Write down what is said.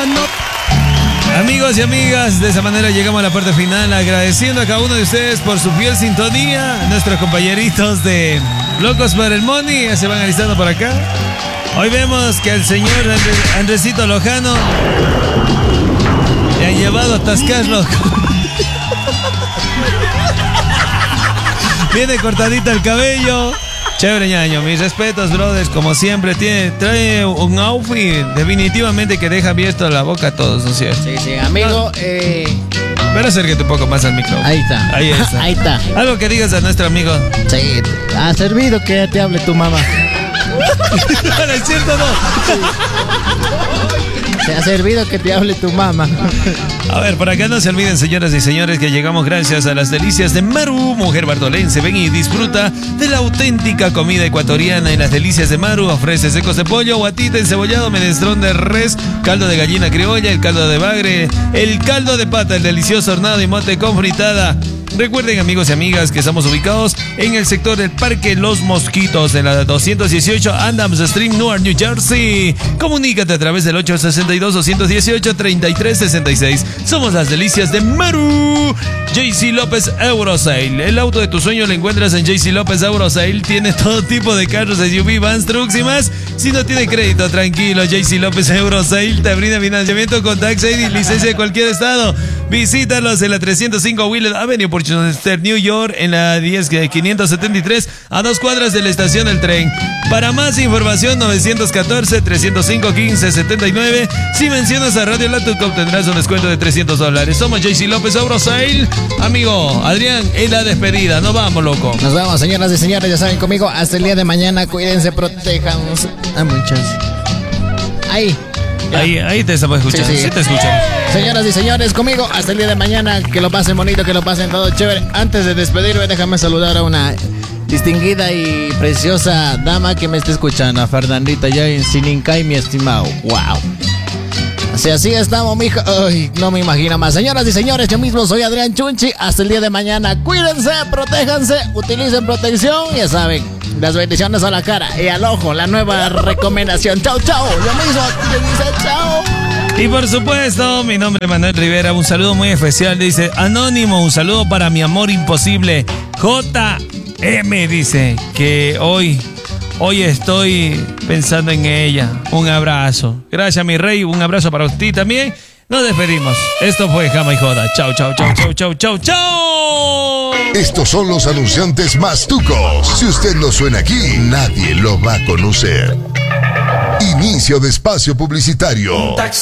mano. Amigos y amigas, de esa manera llegamos a la parte final, agradeciendo a cada uno de ustedes por su fiel sintonía. Nuestros compañeritos de Locos por el Money ya se van alistando por acá. Hoy vemos que al señor Andresito Lojano le han llevado a atascarlo. Viene cortadita el cabello. Chévere, ñaño, mis respetos, brothers. Como siempre, trae un outfit definitivamente que deja abierto la boca a todos, ¿no es cierto? Sí, amigo. Pero acércate un poco más al micrófono. Ahí está. Ahí está. Ahí está. Algo que digas a nuestro amigo. Sí, ha servido que te hable tu mamá. ¿No es cierto no? Te ha servido que te hable tu mamá. A ver, por acá no se olviden, señoras y señores, que llegamos gracias a las delicias de Maru, mujer bartolense. Ven y disfruta de la auténtica comida ecuatoriana. En las delicias de Maru ofrece secos de pollo, guatita, encebollado, menestrón de res, caldo de gallina criolla, el caldo de bagre, el caldo de pata, el delicioso hornado y mote con fritada. Recuerden, amigos y amigas, que estamos ubicados en el sector del Parque Los Mosquitos, en la 218 Adams Street, Newark, New Jersey. Comunícate a través del 862-218-3366. Somos las delicias de Maru. JC López Eurosale. El auto de tu sueño lo encuentras en JC López Eurosale. Tiene todo tipo de carros, SUV, vans, trucks y más. Si no tiene crédito, tranquilo. JC López Eurosale te brinda financiamiento con tax ID y licencia de cualquier estado. Visítalos en la 305 Willard Avenue, Portchester, New York, en la 10573, a 2 cuadras de la estación del tren. Para más información, 914-305-1579. Si mencionas a Radio Latuc, obtendrás un descuento de $300. Somos JC López Eurosale. Amigo, Adrián, en la despedida. Nos vamos, loco. Nos vamos, señoras y señores. Ya saben, conmigo hasta el día de mañana. Cuídense, protéjanse. Dame un chance. Ahí te estamos escuchando. Sí te escuchamos. Señoras y señores, conmigo hasta el día de mañana. Que lo pasen bonito, que lo pasen todo chévere. Antes de despedirme, déjame saludar a una distinguida y preciosa dama que me está escuchando, a Fernandita ya en Sinincay, mi estimado. Wow. Así estamos, mija. Ay, no me imagino más. Señoras y señores, yo mismo soy Adrián Chunchi. Hasta el día de mañana. Cuídense, protéjanse, utilicen protección. Ya saben, las bendiciones a la cara y al ojo. La nueva recomendación. Chau, chau. Yo mismo te dice chau. Y por supuesto, mi nombre es Manuel Rivera. Un saludo muy especial. Dice Anónimo, un saludo para mi amor imposible. JM dice que hoy estoy pensando en ella. Un abrazo. Gracias, mi rey. Un abrazo para usted también. Nos despedimos. Esto fue Jama y Joda. Chau, chau, chau, chau, chau, chau, chau. Estos son los anunciantes más tucos. Si usted no suena aquí, nadie lo va a conocer. Inicio de espacio publicitario.